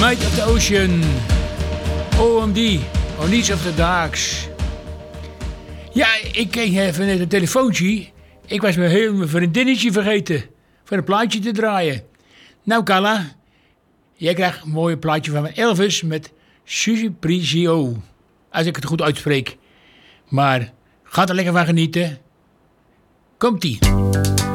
Might of the Ocean. OMD. On Needs of the Darks. Ja, ik kreeg even net een telefoontje. Ik was mijn vriendinnetje vergeten. Voor een plaatje te draaien. Nou, Carla. Jij krijgt een mooi plaatje van Elvis met Surprisio. Als ik het goed uitspreek. Maar ga er lekker van genieten. Komt-ie.